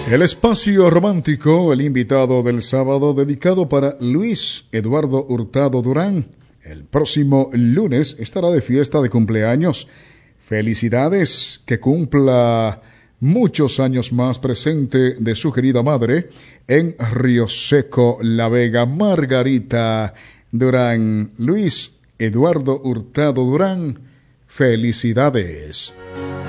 El espacio romántico, el invitado del sábado dedicado para Luis Eduardo Hurtado Durán. El próximo lunes estará de fiesta de cumpleaños. Felicidades, que cumpla muchos años más presente de su querida madre en Río Seco, La Vega, Margarita Durán. Luis Eduardo Hurtado Durán, felicidades.